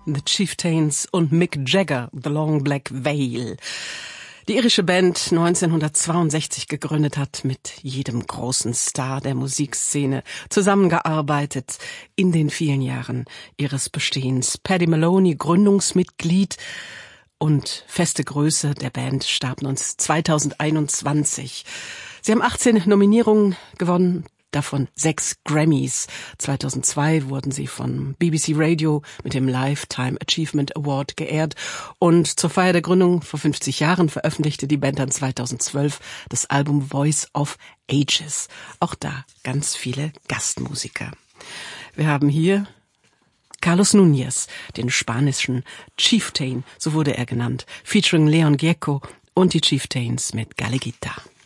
The Chieftains und Mick Jagger, The Long Black Veil. Die irische Band 1962 gegründet hat, mit jedem großen Star der Musikszene zusammengearbeitet in den vielen Jahren ihres Bestehens. Paddy Maloney, Gründungsmitglied und feste Größe der Band, starb 2021. Sie haben 18 Nominierungen gewonnen, davon 6 Grammys. 2002 wurden sie von BBC Radio mit dem Lifetime Achievement Award geehrt und zur Feier der Gründung vor 50 Jahren veröffentlichte die Band dann 2012 das Album Voice of Ages. Auch da ganz viele Gastmusiker. Wir haben hier Carlos Núñez, den spanischen Chieftain, so wurde er genannt, featuring Leon Gieco und die Chieftains mit Galeguita.